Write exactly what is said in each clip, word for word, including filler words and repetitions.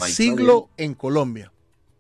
siglo en Colombia.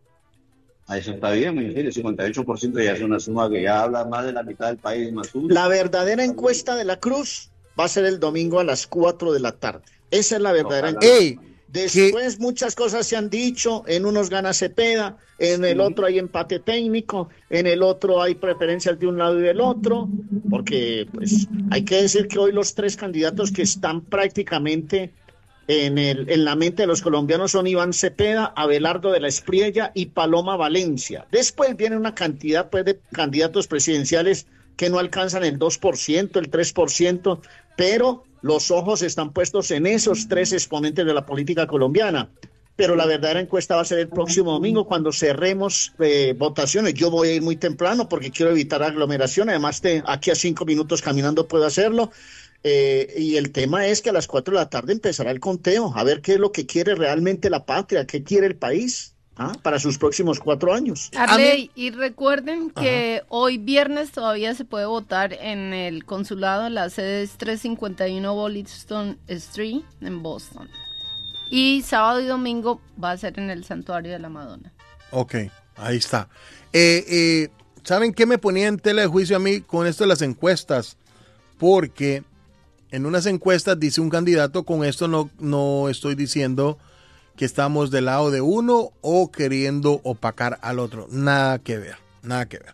Eso está bien, mi serio, cincuenta y ocho por ciento ya es una suma que ya habla más de la mitad del país, más uno. La verdadera encuesta de la Cruz va a ser el domingo a las cuatro de la tarde. Esa es la verdadera encuesta. Ey, Después ¿qué? muchas cosas se han dicho, en unos gana Cepeda, en el otro hay empate técnico, en el otro hay preferencias de un lado y del otro, porque pues hay que decir que hoy los tres candidatos que están prácticamente en, el, en la mente de los colombianos son Iván Cepeda, Abelardo de la Espriella y Paloma Valencia. Después viene una cantidad pues, de candidatos presidenciales que no alcanzan el dos por ciento, el tres por ciento, pero los ojos están puestos en esos tres exponentes de la política colombiana. Pero la verdadera encuesta va a ser el próximo domingo cuando cerremos eh, votaciones. Yo voy a ir muy temprano porque quiero evitar aglomeración. Además, de aquí a cinco minutos caminando puedo hacerlo. Eh, y el tema es que a las cuatro de la tarde empezará el conteo, a ver qué es lo que quiere realmente la patria, qué quiere el país. ¿Ah? Para sus próximos cuatro años. Arley, y recuerden que Ajá. hoy viernes todavía se puede votar en el consulado, la sede es trescientos cincuenta y uno Boylston Street en Boston. Y sábado y domingo va a ser en el Santuario de la Madonna. Ok, ahí está. Eh, eh, ¿Saben qué me ponía en tela de juicio a mí con esto de las encuestas? Porque en unas encuestas dice un candidato, con esto no, no estoy diciendo que estamos del lado de uno o queriendo opacar al otro. Nada que ver, nada que ver.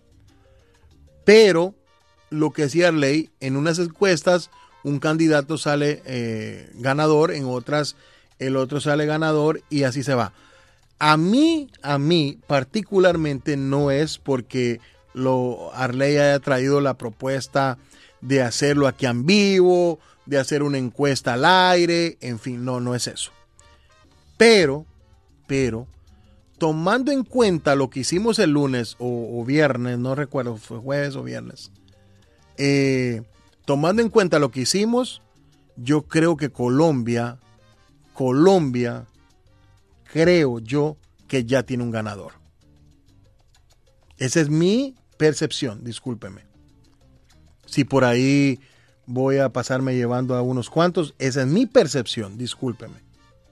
Pero lo que decía Arley, en unas encuestas un candidato sale eh, ganador, en otras el otro sale ganador y así se va. A mí, a mí particularmente no es porque lo Arley haya traído la propuesta de hacerlo aquí en vivo, de hacer una encuesta al aire, en fin, no, no es eso. Pero, pero, tomando en cuenta lo que hicimos el lunes o, o viernes, no recuerdo, fue jueves o viernes, eh, tomando en cuenta lo que hicimos, yo creo que Colombia, Colombia, creo yo que ya tiene un ganador. Esa es mi percepción, discúlpeme. Si por ahí voy a pasarme llevando a unos cuantos, esa es mi percepción, discúlpeme.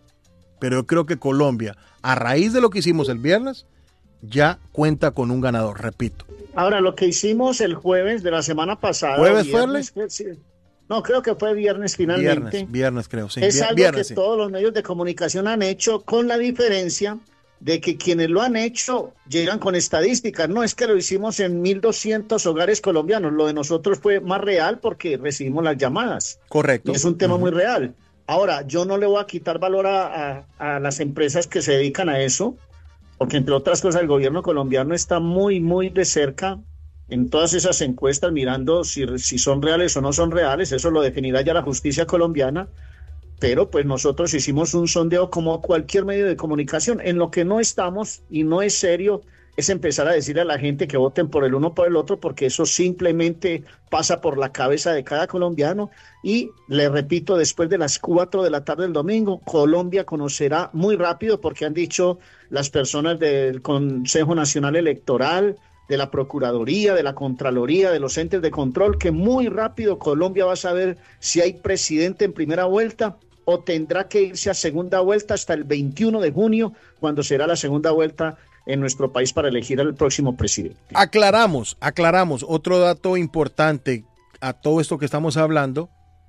Pero yo creo que Colombia, a raíz de lo que hicimos el viernes, ya cuenta con un ganador, repito. Ahora, lo que hicimos el jueves de la semana pasada... ¿Jueves fue? Sí, no, creo que fue viernes finalmente. Viernes, viernes creo, sí. Es algo viernes, que sí. todos los medios de comunicación han hecho, con la diferencia de que quienes lo han hecho llegan con estadísticas. No es que lo hicimos en mil doscientos hogares colombianos, lo de nosotros fue más real porque recibimos las llamadas. Correcto. Y es un tema uh-huh. muy real. Ahora, yo no le voy a quitar valor a, a, a las empresas que se dedican a eso, porque entre otras cosas el gobierno colombiano está muy, muy de cerca en todas esas encuestas mirando si, si son reales o no son reales. Eso lo definirá ya la justicia colombiana, pero pues nosotros hicimos un sondeo como cualquier medio de comunicación. En lo que no estamos y no es serio es empezar a decirle a la gente que voten por el uno o por el otro, porque eso simplemente pasa por la cabeza de cada colombiano. Y le repito, después de las cuatro de la tarde del domingo, Colombia conocerá muy rápido, porque han dicho las personas del Consejo Nacional Electoral, de la Procuraduría, de la Contraloría, de los entes de control, que muy rápido Colombia va a saber si hay presidente en primera vuelta o tendrá que irse a segunda vuelta hasta el veintiuno de junio, cuando será la segunda vuelta en nuestro país para elegir al próximo presidente. Aclaramos, aclaramos, otro dato importante a todo esto que estamos hablando,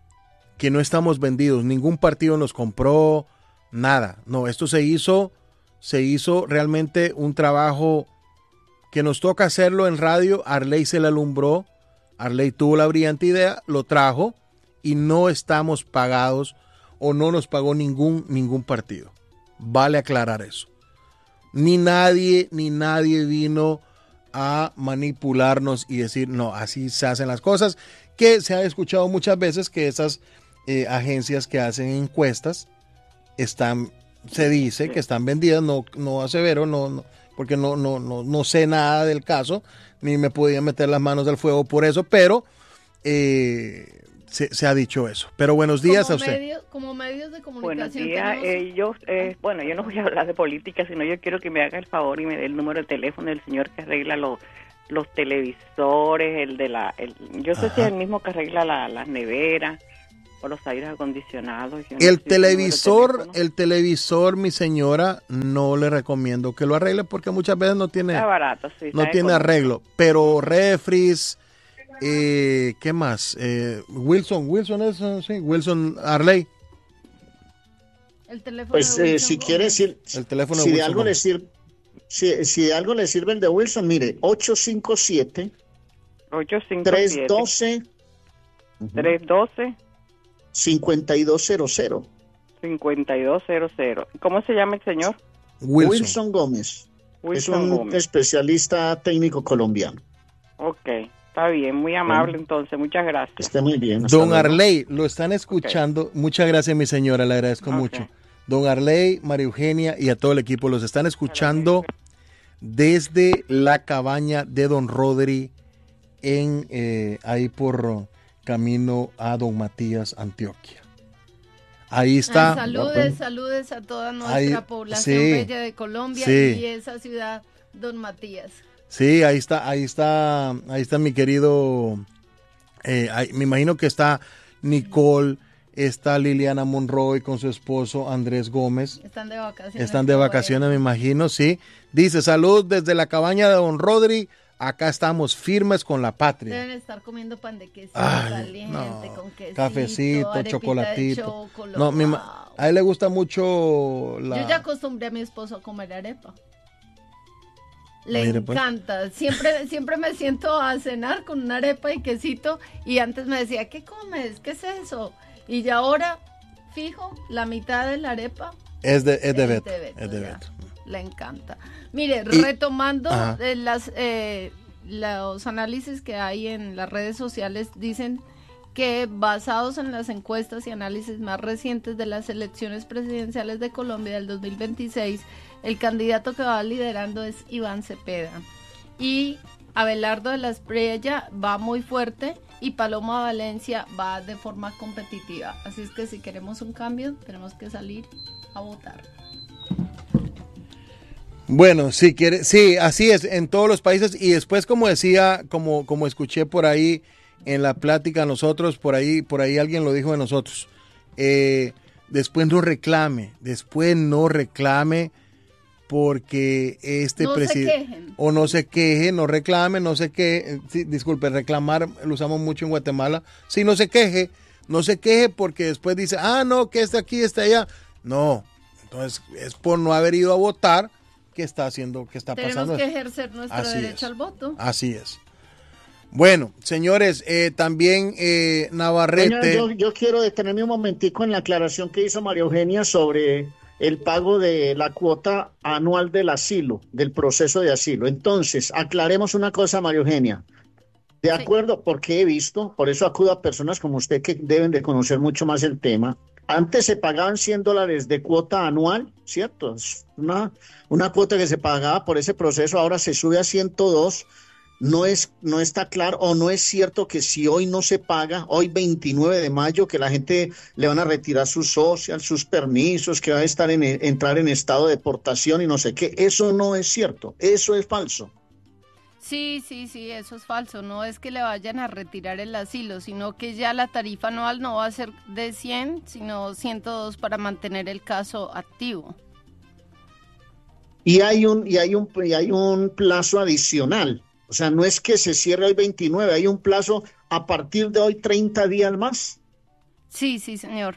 que no estamos vendidos, ningún partido nos compró nada, no, esto se hizo, se hizo realmente un trabajo que nos toca hacerlo en radio. Arley se le alumbró, Arley tuvo la brillante idea, lo trajo y no estamos pagados o no nos pagó ningún, ningún partido, vale aclarar eso. Ni nadie, ni nadie vino a manipularnos y decir, no, así se hacen las cosas, que se ha escuchado muchas veces que esas eh, agencias que hacen encuestas están, se dice que están vendidas, no, no asevero, no, no, porque no, no, no, no sé nada del caso, ni me podía meter las manos al fuego por eso, pero eh, se, se ha dicho eso. Pero buenos días como a usted. Medio, como medios de comunicación. Buenos días. Tenemos... Eh, yo, eh, bueno, yo no voy a hablar de política, sino yo quiero que me haga el favor y me dé el número de teléfono del señor que arregla los los televisores, el de la... El, yo sé Ajá. si es el mismo que arregla la, las neveras. o los aires acondicionados. Yo El necesito televisor, número de teléfono. el televisor, mi señora, no le recomiendo que lo arregle porque muchas veces no tiene, Está barato, sí. no está tiene económico. arreglo. Pero refris, eh, ¿qué más? Eh, Wilson, Wilson es, eh, sí, Wilson Arley. El teléfono Pues de eh, Wilson si Gómez. quiere decir, El teléfono si de de Wilson algo le Gómez. sirve, si, si de algo le sirve el de Wilson, mire, ocho cinco siete, ocho cinco tres siete, uno dos, tres uno dos, cinco dos cero cero. cinco dos cero cero. ¿Cómo se llama el señor? Wilson. Wilson Gómez. Wilson es un Gómez. especialista técnico colombiano. Ok, está bien, muy amable entonces, muchas Que gracias. esté muy bien. hasta Don luego. Arley, lo están escuchando. Muchas gracias, mi señora, le agradezco Ok. mucho. Don Arley, María Eugenia y a todo el equipo, los están escuchando desde la cabaña de Don Rodri, en eh, ahí por camino a Don Matías, Antioquia. Ahí está. Ay, saludes, saludes a toda nuestra Ahí, población sí, bella de Colombia sí. y esa ciudad, Don Matías. Sí, ahí está, ahí está, ahí está mi querido, eh, ahí- me imagino que está Nicole, está Liliana Monroy con su esposo Andrés Gómez. Están de vacaciones. Están de qué vacaciones, me bueno. imagino, sí. Dice, salud desde la cabaña de Don Rodri, acá estamos firmes con la patria. Deben estar comiendo pan de quesito Ay, caliente, no, con quesito, cafecito, arepita de chocolatito. chocolo, No, mi ma- wow. a él le gusta mucho la... Yo ya acostumbré a mi esposo a comer arepa. Le Mire, pues. encanta. Siempre, siempre me siento a cenar con una arepa y quesito y antes me decía, ¿qué comes? ¿Qué es eso? Y ya ahora, fijo, la mitad de la arepa Es de, es de es Beto, de Beto, es de ya. Beto. Le encanta. Mire, Y- retomando Ajá. eh, las, eh, los análisis que hay en las redes sociales, dicen que basados en las encuestas y análisis más recientes de las elecciones presidenciales de Colombia del dos mil veintiséis, el candidato que va liderando es Iván Cepeda. Y Abelardo de la Espriella va muy fuerte y Paloma Valencia va de forma competitiva. Así es que si queremos un cambio, tenemos que salir a votar. Bueno, sí, quiere, sí, así es, en todos los países. Y después, como decía, como, como escuché por ahí en la plática nosotros, por ahí, por ahí alguien lo dijo de nosotros, eh, después no reclame, después no reclame porque este No se presidente, quejen. o no se queje, no reclame, no se queje, sí, disculpe, reclamar lo usamos mucho en Guatemala, sí, no se queje, no se queje porque después dice, ah, no, que este aquí, este allá, no, entonces es por no haber ido a votar que está haciendo, que está Tenemos pasando que eso. ejercer nuestro Así derecho es. al voto. Así es. Bueno, señores, eh, también eh, Navarrete. Doña, Yo, yo quiero detenerme un momentico en la aclaración que hizo María Eugenia sobre el pago de la cuota anual del asilo, del proceso de asilo. Entonces, aclaremos una cosa, María Eugenia. De Sí. acuerdo, porque he visto, por eso acudo a personas como usted que deben de conocer mucho más el tema. Antes se pagaban cien dólares de cuota anual, ¿cierto? Es una, una cuota que se pagaba por ese proceso, ahora se sube a ciento dos. No es, no está claro o no es cierto que si hoy no se paga, hoy veintinueve de mayo, que la gente le van a retirar su social, sus permisos, que va a estar en, entrar en estado de deportación y no sé qué. Eso no es cierto, eso es falso. Sí, sí, sí, eso es falso. No es que le vayan a retirar el asilo, sino que ya la tarifa anual no va a ser de cien, sino ciento dos para mantener el caso activo. Y hay un, y hay un, y hay un plazo adicional. O sea, no es que se cierre hoy veintinueve, hay un plazo a partir de hoy treinta días más. Sí, sí, señor.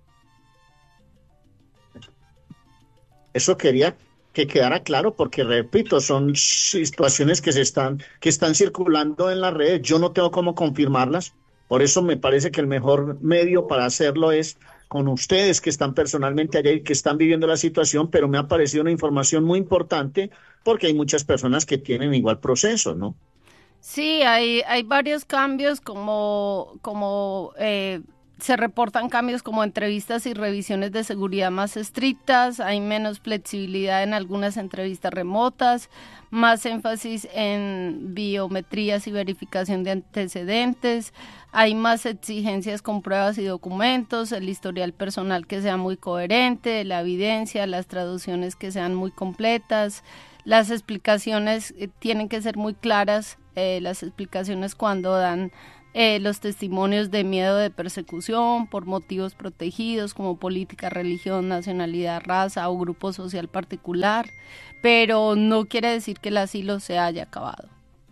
Eso quería que quedara claro porque, repito, son situaciones que se están, que están circulando en las redes. Yo no tengo cómo confirmarlas. Por eso me parece que el mejor medio para hacerlo es con ustedes que están personalmente allá y que están viviendo la situación, pero me ha parecido una información muy importante porque hay muchas personas que tienen igual proceso, ¿no? Sí, hay, hay varios cambios como, como eh, se reportan cambios como entrevistas y revisiones de seguridad más estrictas, hay menos flexibilidad en algunas entrevistas remotas, más énfasis en biometrías y verificación de antecedentes, hay más exigencias con pruebas y documentos, el historial personal que sea muy coherente, la evidencia, las traducciones que sean muy completas, las explicaciones eh, tienen que ser muy claras, eh, las explicaciones cuando dan eh, los testimonios de miedo de persecución por motivos protegidos como política, religión, nacionalidad, raza o grupo social particular, pero no quiere decir que el asilo se haya acabado.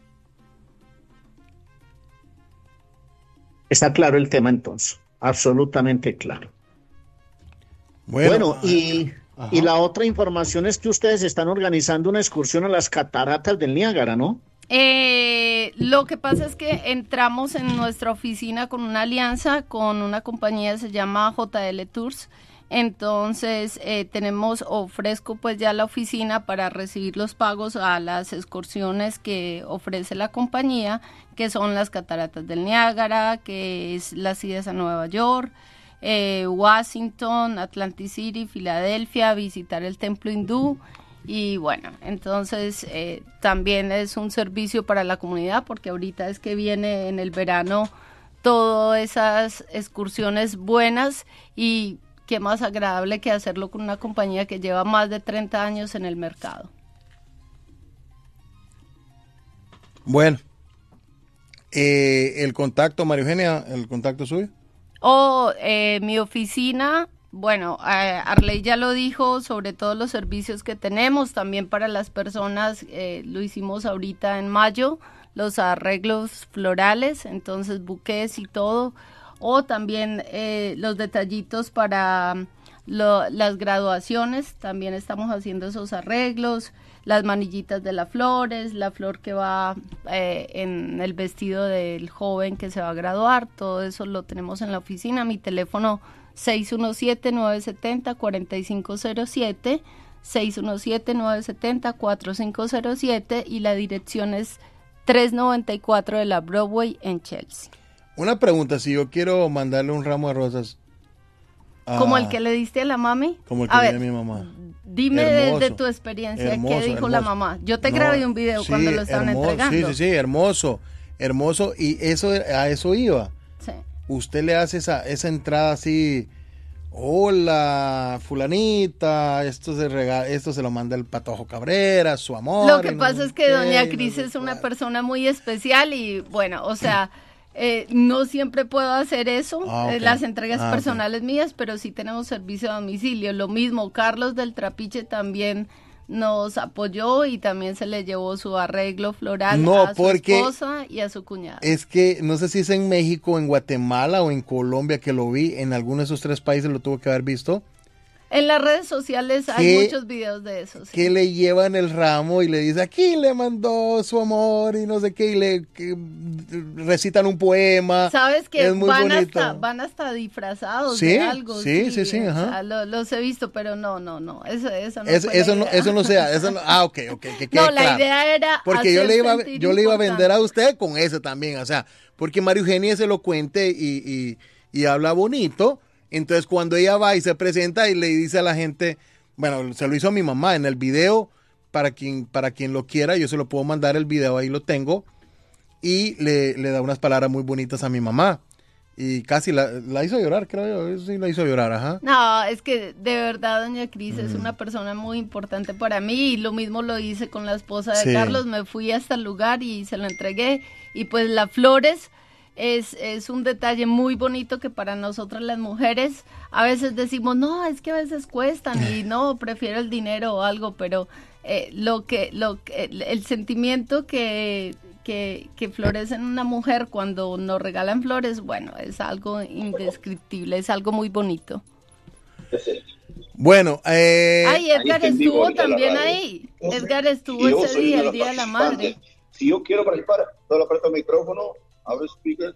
Está claro el tema entonces, absolutamente claro. Bueno, bueno y, y la otra información es que ustedes están organizando una excursión a las cataratas del Niágara, ¿no? Eh, lo que pasa es que entramos en nuestra oficina con una alianza con una compañía que se llama J L Tours. Entonces eh, tenemos, ofrezco pues ya la oficina para recibir los pagos a las excursiones que ofrece la compañía, que son las cataratas del Niágara, que es las idas a Nueva York, eh, Washington, Atlantic City, Filadelfia, visitar el templo hindú. Y bueno, entonces eh, también es un servicio para la comunidad, porque ahorita es que viene en el verano todas esas excursiones buenas, y qué más agradable que hacerlo con una compañía que lleva más de treinta años en el mercado. Bueno, eh, el contacto, María Eugenia, el contacto suyo. O eh, mi oficina, bueno, eh, Arley ya lo dijo sobre todos los servicios que tenemos, también para las personas, eh, lo hicimos ahorita en mayo, los arreglos florales, entonces buques y todo, o también eh, los detallitos para lo, las graduaciones, también estamos haciendo esos arreglos, las manillitas de las flores, la flor que va eh, en el vestido del joven que se va a graduar, todo eso lo tenemos en la oficina. Mi teléfono seis uno siete, nueve siete cero, cuatro cinco cero siete, seis uno siete, nueve siete cero, cuatro cinco cero siete, y la dirección es trescientos noventa y cuatro de la Broadway en Chelsea. Una pregunta, si yo quiero mandarle un ramo de rosas. A... ¿Como el que le diste a la mami? Como el que a le di ver, a mi mamá. Dime Hermoso, de, de tu experiencia, hermoso, ¿qué dijo hermoso. la mamá? Yo te No, grabé un video sí, cuando lo estaban hermoso, entregando. Sí, sí, sí, hermoso, hermoso, y eso, a eso iba. Sí. Usted le hace esa, esa entrada así, hola, fulanita, esto se rega, esto se lo manda el Patojo Cabrera, su amor. Lo que no pasa sé es que qué, doña no Cris sé es una cuál. persona muy especial y bueno, o sea, eh, no siempre puedo hacer eso, Ah, ok. eh, las entregas Ah, ok. personales mías, pero sí tenemos servicio a domicilio. Lo mismo, Carlos del Trapiche también nos apoyó y también se le llevó su arreglo floral No, a su porque esposa y a su cuñada. Es que no sé si es en México, en Guatemala o en Colombia que lo vi, en alguno de esos tres países lo tuve que haber visto, En las redes sociales hay ¿Qué- muchos videos de eso. Sí. que le llevan el ramo y le dice, aquí le mandó su amor y no sé qué, y le que, recitan un poema. Sabes que Es muy van bonito. hasta, van hasta disfrazados Sí, de algo. sí, sí, sí, o ajá. sea, lo- los he visto, pero no, no, no. Eso, eso no Es- fue la eso, no, idea. eso no sea, eso no, ah, ok, ok, que quede No, la claro. idea era Porque yo hacer le iba, sentir yo le iba a vender a importante. usted con ese también, o sea, porque María Eugenia es elocuente y, y, y habla bonito, entonces cuando ella va y se presenta y le dice a la gente, bueno, se lo hizo a mi mamá en el video, para quien, para quien lo quiera, yo se lo puedo mandar el video, ahí lo tengo, y le, le da unas palabras muy bonitas a mi mamá, y casi la, la hizo llorar, creo yo, sí la hizo llorar, ajá. No, es que de verdad doña Cris Mm. es una persona muy importante para mí y lo mismo lo hice con la esposa de Sí. Carlos. Me fui hasta el lugar y se lo entregué y pues las flores es, es un detalle muy bonito que para nosotras las mujeres a veces decimos, no, es que a veces cuestan y no, prefiero el dinero o algo, pero eh, lo que, lo que, el, el sentimiento que, que, que florece en una mujer cuando nos regalan flores, bueno, es algo indescriptible, es algo muy bonito. Bueno, eh, Ay, Edgar Ahí estuvo estuvo ahorita la también radio. ahí. No sé. Edgar estuvo Y yo ese soy día, uno el de Día los de la Madre. participantes. Si yo quiero participar, solo aprieto el micrófono, abro speaker.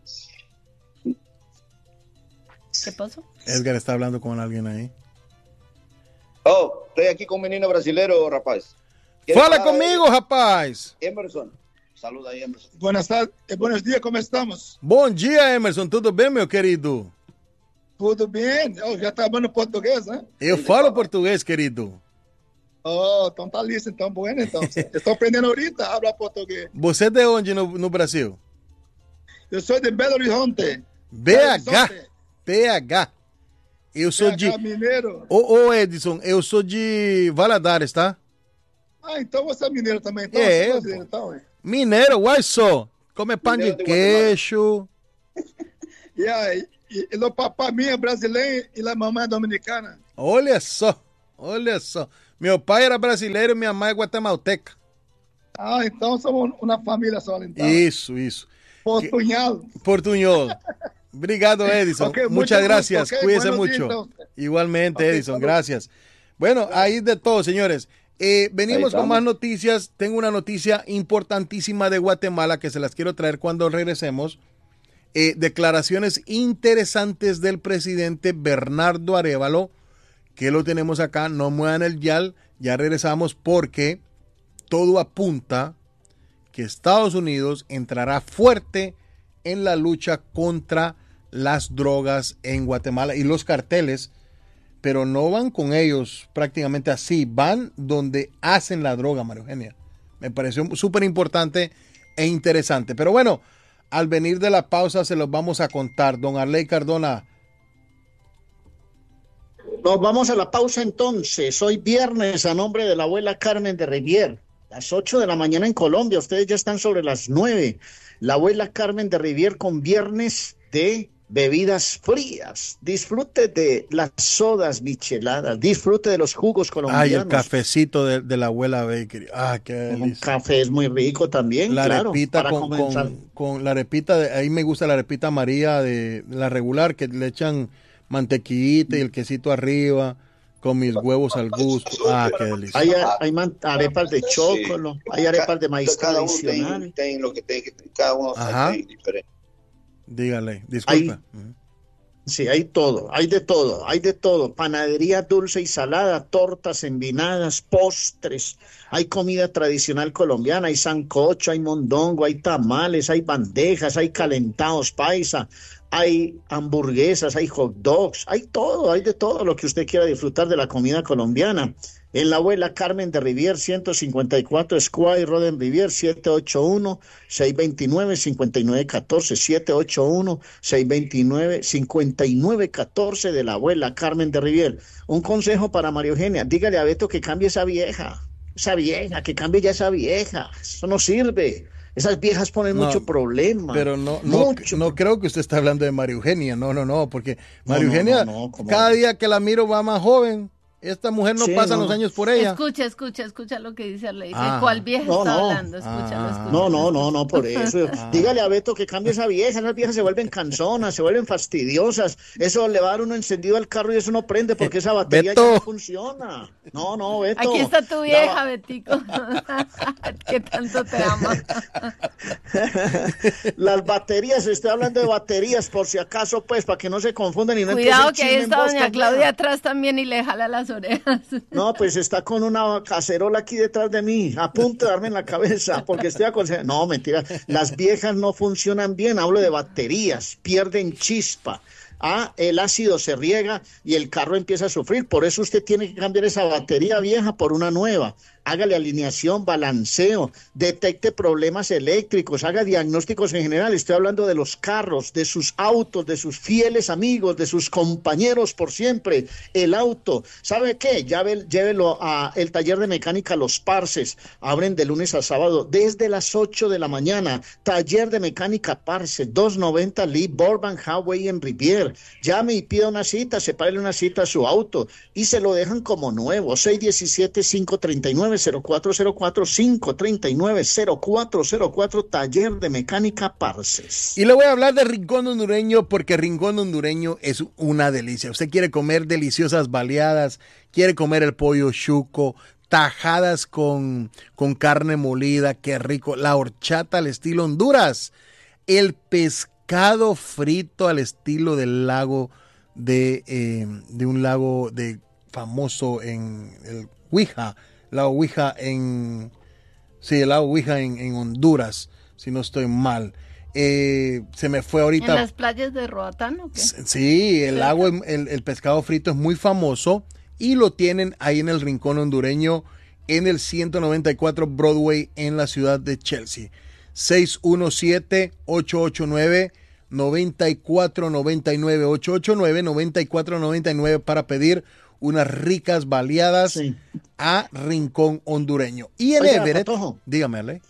¿Qué pasó? Edgar está hablando con alguien ahí. Oh, estoy aquí con un menino brasilero, rapaz. ¡Fala conmigo, rapaz! Emerson. Saluda aí, Emerson. Buenas tardes, eh, buenos días, ¿cómo estamos? Bom dia, Emerson. Tudo bem, meu querido? Tudo bem? Oh, já tá falando português, né? Eu falo português, querido. Oh, então tá listo, então, bueno, então. Estou aprendendo ahorita a falar português. Você é de onde no, no Brasil? Eu sou de Belo Horizonte. B H. B H. Eu sou de... B H mineiro. Ô, ô, Edson, eu sou de Valadares, tá? Ah, então você é mineiro também, então? É, Você é eu, brasileiro, então, é? Mineiro, uai só. Come pão de Mineiro de queijo. Yeah, y, y los papás míos brasileños y la mamá dominicana. Olha só, olha só. Meu pai era brasileiro e minha mãe é guatemalteca. Ah, então somos uma família só, então. Isso, isso. Portunhol. Portunhol. Obrigado, Edison. Okay, muchas gracias. Okay, Cuídese buenos mucho. días, Igualmente, okay, Edison. salud. Gracias. Bueno, ahí de todo, señores. Eh, venimos con más noticias. Tengo una noticia importantísima de Guatemala que se las quiero traer cuando regresemos. Eh, declaraciones interesantes del presidente Bernardo Arévalo, que lo tenemos acá. No muevan el dial. Ya regresamos porque todo apunta que Estados Unidos entrará fuerte en la lucha contra las drogas en Guatemala y los carteles, pero no van con ellos prácticamente así, van donde hacen la droga, María Eugenia. Me pareció súper importante e interesante. Pero bueno, al venir de la pausa se los vamos a contar. Don Arley Cardona. Nos vamos a la pausa entonces. Hoy viernes, a nombre de la abuela Carmen de Rivier, las ocho de la mañana en Colombia. Ustedes ya están sobre las nueve. La abuela Carmen de Rivier con viernes de bebidas frías. Disfrute de las sodas micheladas. Disfrute de los jugos colombianos. Ay, el cafecito de, de la abuela Bakery. Ah, qué delicia. Un café es muy rico también, la claro. Arepita para con, comenzar. con, con la arepita, de, ahí me gusta la arepita María de, de la regular, que le echan mantequillita y el quesito arriba, con mis huevos al gusto. Ah, qué delicia. Hay, hay man, arepas de chocolo, sí. Hay arepas de maíz cada tradicional. Uno tiene, lo que tiene, cada uno es diferente. Dígale, disculpa. Hay, uh-huh. Sí, hay todo, hay de todo, hay de todo. Panadería dulce y salada, tortas envinadas, postres. Hay comida tradicional colombiana, hay sancocho, hay mondongo, hay tamales, hay bandejas, hay calentados paisa. Hay hamburguesas, hay hot dogs, hay todo, hay de todo lo que usted quiera disfrutar de la comida colombiana. En la abuela Carmen de Rivier, ciento cincuenta y cuatro Square Road en Rivier, siete ocho uno, seis dos nueve, cinco nueve uno cuatro, siete ocho uno, seis dos nueve, cinco nueve uno cuatro de la abuela Carmen de Rivier. Un consejo para María Eugenia, dígale a Beto que cambie esa vieja, esa vieja, que cambie ya esa vieja, eso no sirve. Esas viejas ponen no, mucho problema. Pero no, no, no creo que usted está hablando de María Eugenia. No, no, no, porque María no, Eugenia, no, no, no, cada día que la miro va más joven. Esta mujer no sí, pasa no. los años por ella. Escucha, escucha, escucha lo que dice Arley. Ah. ¿Cuál vieja no, está no. hablando? Escúchalo, ah. escúchalo. No, no, no, no, por eso. Ah. Dígale a Beto que cambie esa vieja. Esas viejas se vuelven cansonas, se vuelven fastidiosas. Eso le va a dar uno encendido al carro y eso no prende porque esa batería Beto. ya no funciona. No, no, Beto. Aquí está tu vieja, la... Betico. Que tanto te ama. Las baterías, estoy hablando de baterías por si acaso, pues, para que no se confundan y no Cuidado que ahí está doña Claudia atrás también y le jala las orejas. No, pues está con una cacerola aquí detrás de mí, a punto de darme en la cabeza, porque estoy aconsejando. No, mentira, las viejas no funcionan bien, hablo de baterías, pierden chispa. Ah, el ácido se riega y el carro empieza a sufrir, por eso usted tiene que cambiar esa batería vieja por una nueva. Hágale alineación, balanceo, detecte problemas eléctricos, haga diagnósticos en general. Estoy hablando de los carros, de sus autos, de sus fieles amigos, de sus compañeros por siempre. El auto, ¿sabe qué? Llave, llévelo a el taller de mecánica Los Parces. Abren de lunes a sábado desde las ocho de la mañana. Taller de mecánica Parces, doscientos noventa Lee Bourbon Highway en Rivier. Llame y pida una cita, sepárele una cita a su auto y se lo dejan como nuevo. seis uno siete, cinco tres nueve, cero cuatro cero cuatro, cinco tres nueve, cero cuatro cero cuatro, Taller de Mecánica Parces. Y le voy a hablar de Rincón Hondureño porque Rincón Hondureño es una delicia. Usted quiere comer deliciosas baleadas, quiere comer el pollo chuco, tajadas con, con carne molida, qué rico, la horchata al estilo Honduras, el pescado frito al estilo del lago de, eh, de un lago de famoso en el Huija, lago Huija en, sí, el lago Huija en, en Honduras, si no estoy mal. Eh, se me fue ahorita. ¿En las playas de Roatán o qué? Sí, el lago, el, el pescado frito es muy famoso y lo tienen ahí en el Rincón Hondureño en el ciento noventa y cuatro Broadway en la ciudad de Chelsea. seis uno siete, ocho ocho nueve, nueve cuatro nueve nueve, ocho ocho nueve, nueve cuatro nueve nueve para pedir unas ricas baleadas sí. a Rincón Hondureño. Y en Oiga, Everett, Patojo, dígame, Ale.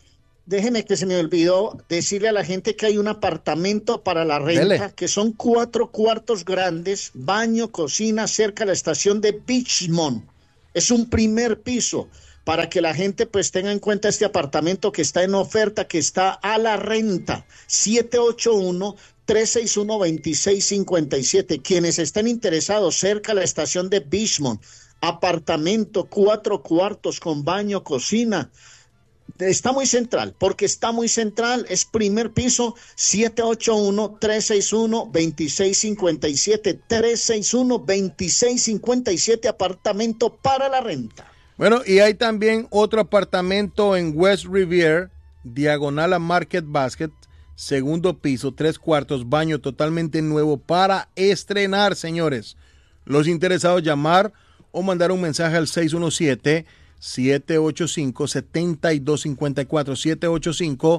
déjeme que se me olvidó decirle a la gente que hay un apartamento para la renta, Dele. que son cuatro cuartos grandes, baño, cocina, cerca de la estación de Richmond. Es un primer piso, para que la gente pues tenga en cuenta este apartamento que está en oferta, que está a la renta. siete ocho uno, tres seis uno, dos seis cinco siete. Quienes estén interesados cerca de la estación de Richmond, apartamento, cuatro cuartos con baño, cocina. Está muy central, porque está muy central, es primer piso, siete ocho uno, tres seis uno, dos seis cinco siete, tres seis uno, dos seis cinco siete, apartamento para la renta. Bueno, y hay también otro apartamento en West Rivier, diagonal a Market Basket, segundo piso, tres cuartos, baño totalmente nuevo para estrenar, señores. Los interesados llamar o mandar un mensaje al seis uno siete, siete ocho cinco, siete dos cinco cuatro, siete ocho cinco,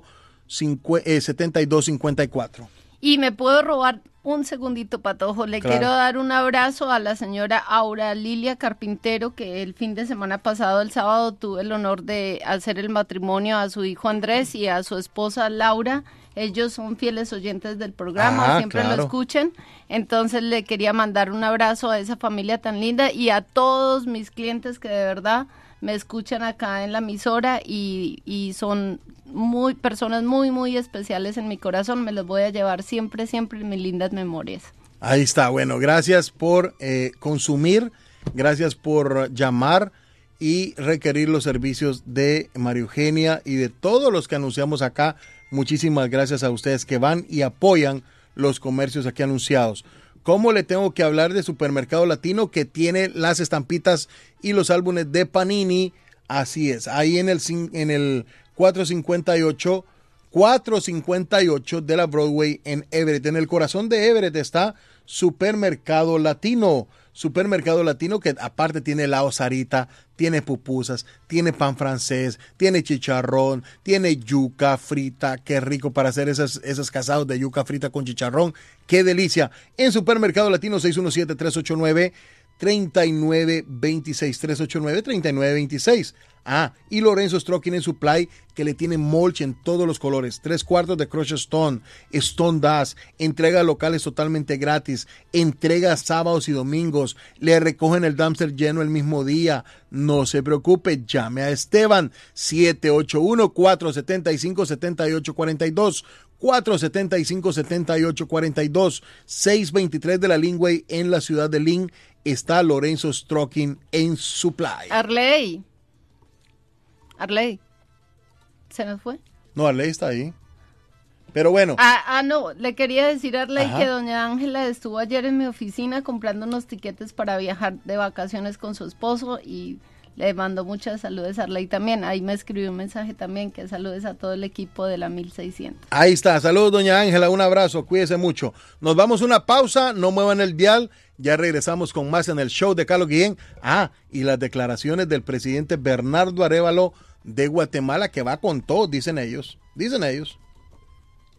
siete dos cinco cuatro. Y me puedo robar un segundito, Patojo. Le Claro. quiero dar un abrazo a la señora Aura Lilia Carpintero, que el fin de semana pasado, el sábado, tuve el honor de hacer el matrimonio a su hijo Andrés y a su esposa Laura. Ellos son fieles oyentes del programa, Ah, siempre claro. lo escuchan. Entonces le quería mandar un abrazo a esa familia tan linda y a todos mis clientes que de verdad me escuchan acá en la emisora y, y son muy personas muy, muy especiales en mi corazón. Me los voy a llevar siempre, siempre en mis lindas memorias. Ahí está, bueno, gracias por eh, consumir, gracias por llamar y requerir los servicios de María Eugenia y de todos los que anunciamos acá. Muchísimas gracias a ustedes que van y apoyan los comercios aquí anunciados. ¿Cómo le tengo que hablar de Supermercado Latino, que tiene las estampitas y los álbumes de Panini? Así es, ahí en el, en el cuatrocientos cincuenta y ocho, cuatrocientos cincuenta y ocho de la Broadway en Everett. En el corazón de Everett está Supermercado Latino. Supermercado Latino, que aparte tiene helado Sarita, tiene pupusas, tiene pan francés, tiene chicharrón, tiene yuca frita. Qué rico para hacer esas, esos casados de yuca frita con chicharrón. Qué delicia. En Supermercado Latino, seis uno siete, tres ocho nueve, tres nueve dos seis, tres ocho nueve, tres nueve dos seis. Ah, y Lorenzo's Trucking and Supply, que le tiene mulch en todos los colores, tres cuartos de Crushed Stone, Stone Dust, entrega locales totalmente gratis, entrega sábados y domingos, le recogen el dumpster lleno el mismo día. No se preocupe, llame a Esteban, siete ocho uno, cuatro siete cinco, siete ocho cuatro dos, cuatro siete cinco, siete ocho cuatro dos, seiscientos veintitrés de la Linway en la ciudad de Lynn. Está Lorenzo's Trucking and Supply. Arley. Arley. ¿Se nos fue? No, Arley está ahí. Pero bueno. Ah, ah, no, le quería decir a Arley Ajá. que doña Ángela estuvo ayer en mi oficina comprando unos tiquetes para viajar de vacaciones con su esposo y le mando muchas saludos a Arley también. Ahí me escribió un mensaje también que saludes a todo el equipo de la mil seiscientos. Ahí está. Saludos, doña Ángela. Un abrazo. Cuídese mucho. Nos vamos a una pausa. No muevan el dial. Ya regresamos con más en el show de Carlos Guillén. Ah, y las declaraciones del presidente Bernardo Arévalo de Guatemala, que va con todo, dicen ellos. Dicen ellos.